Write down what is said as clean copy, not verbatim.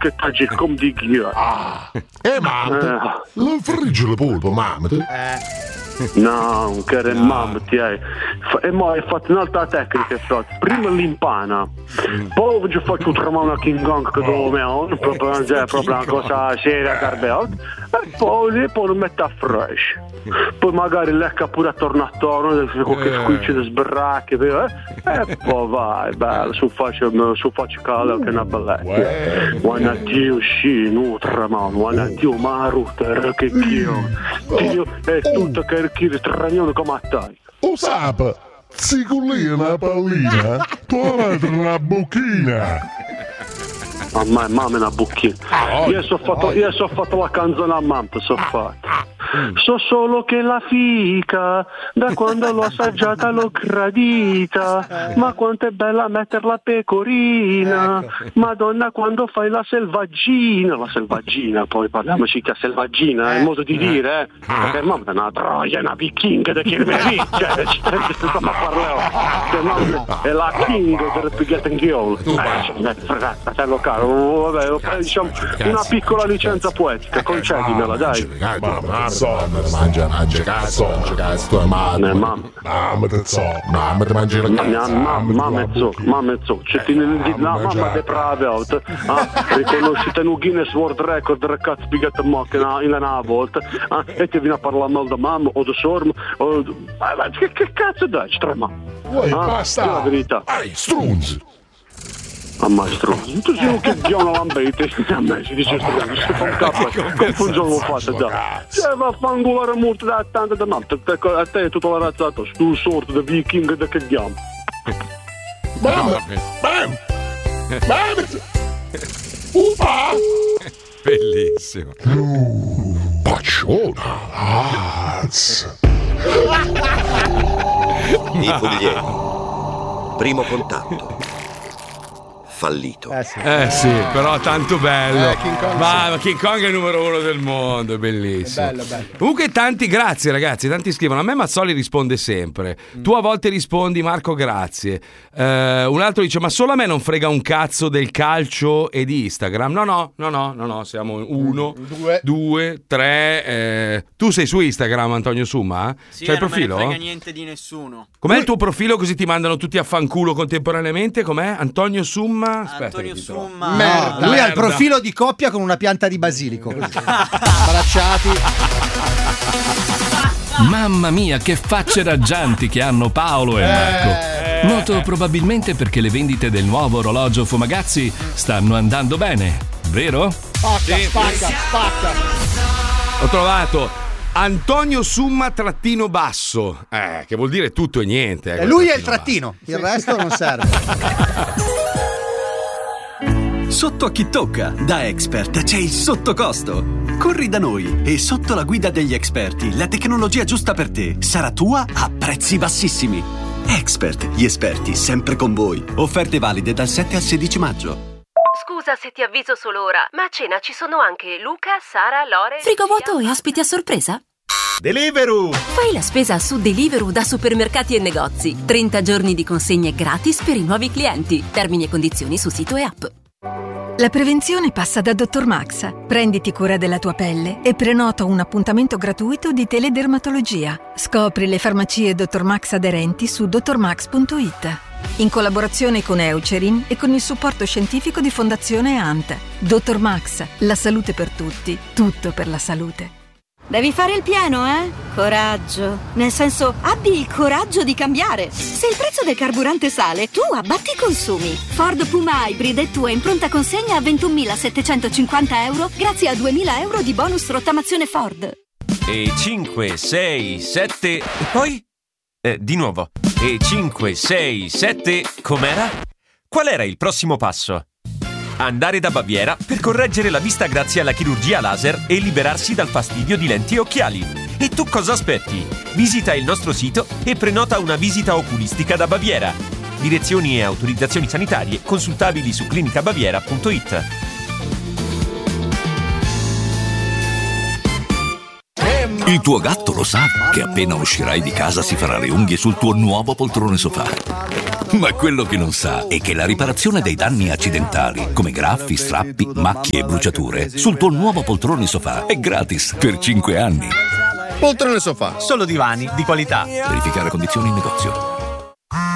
schettaggi come di ghio. Mamma, lo frigge la polpa, mamma. No, che era mamma ti hai. E mo hai fatto un'altra tecnica, frate. Prima l'impana, poi ci faccio tramare una King Kong che dove è proprio una cosa seria, carbeo. E poi lo metto a fresh. Poi magari lecca pure attorno attorno, qualche squiccio di sberracche, e poi vai, bello, su faccio caldo che è una bellezza. Buona Dio, sì, nutra, man, buona Dio, maruta, che Dio. Dio è tutto che chi stragnone come a te. O sapa, zicolina una pallina, tu avete una bocchina. Mamma è una bocchina. Io so fatto la canzone a mamma, so fatto. So solo che la fica, da quando l'ho assaggiata l'ho gradita. Ma quanto è bella mettere la pecorina. Madonna, quando fai la selvaggina, poi parliamoci che selvaggina è il modo di dire, perché mamma è una troia, è una vichinga da chi me cioè, stiamo parlando. È la king del Pighetto Inghiolo. Fratello caro, vabbè, diciamo una piccola licenza poetica, concedimela, dai. Mangia cazzo, tua madre. Mamma te so, mamma te mangi la cazzo. Mamma deprave out. Riconoscete un Guinness World Record del cazzo Pighetto Mocca in una volta. E ti viene a parlare male da mamma o da sorma. Che cazzo dai, strema? Basta. La verità. Strunz. Maestro, tu sei un che diamo lambete, a me si dice sto fa un capo, confusione l'ho fatta già. Cioè va a fangolare molto da tanto da mamma, a te è tutta la razzata, stu sorto di viking da che diamo. Mamma! Upa! Bellissimo. Pacciona! I Pugliesi. Primo contatto. Fallito. Sì, però tanto bello. King Kong, ma King Kong è il numero 1 del mondo, è bellissimo. Bello. Comunque tanti grazie ragazzi, tanti scrivono. A me Mazzoli risponde sempre. Tu a volte rispondi Marco grazie. Un altro dice ma solo a me non frega un cazzo del calcio e di Instagram. No, siamo 1, 2, 3. Tu sei su Instagram, Antonio Summa? Sì, c'hai il profilo? Non me ne frega niente di nessuno. Com'è il tuo profilo così ti mandano tutti a fanculo contemporaneamente? Com'è? Antonio Summa? Aspetta, Antonio Summa. Merda. Lui ha il profilo di coppia con una pianta di basilico. Abbracciati. Mamma mia, che facce raggianti che hanno Paolo e Marco. Molto probabilmente perché le vendite del nuovo orologio Fumagazzi stanno andando bene, vero? Spacca. Ho trovato Antonio Summa trattino basso, che vuol dire tutto e niente. E lui è il trattino, il resto non serve. Sotto a chi tocca, da Expert c'è il sottocosto. Corri da noi e sotto la guida degli esperti la tecnologia giusta per te sarà tua a prezzi bassissimi. Expert, gli esperti sempre con voi. Offerte valide dal 7 al 16 maggio. Scusa se ti avviso solo ora, ma a cena ci sono anche Luca, Sara, Lore... Frigo vuoto e ospiti a sorpresa? Deliveroo! Fai la spesa su Deliveroo da supermercati e negozi. 30 giorni di consegne gratis per i nuovi clienti. Termini e condizioni su sito e app. La prevenzione passa da Dr. Max. Prenditi cura della tua pelle e prenota un appuntamento gratuito di teledermatologia. Scopri le farmacie Dr. Max aderenti su drmax.it. In collaborazione con Eucerin e con il supporto scientifico di Fondazione ANT. Dr. Max, la salute per tutti, tutto per la salute. Devi fare il pieno, Coraggio. Nel senso, abbi il coraggio di cambiare. Se il prezzo del carburante sale, tu abbatti i consumi. Ford Puma Hybrid è tua in pronta consegna a 21.750 euro grazie a 2.000 euro di bonus rottamazione Ford. E 5, 6, 7... E poi? Di nuovo. E 5, 6, 7... Com'era? Qual era il prossimo passo? Andare da Baviera per correggere la vista grazie alla chirurgia laser e liberarsi dal fastidio di lenti e occhiali. E tu cosa aspetti? Visita il nostro sito e prenota una visita oculistica da Baviera. Direzioni e autorizzazioni sanitarie consultabili su clinicabaviera.it. Il tuo gatto lo sa che appena uscirai di casa si farà le unghie sul tuo nuovo poltrone sofà. Ma quello che non sa è che la riparazione dei danni accidentali, come graffi, strappi, macchie e bruciature, sul tuo nuovo poltrone sofà è gratis per 5 anni. Poltrone sofà, solo divani di qualità. Verificare condizioni in negozio.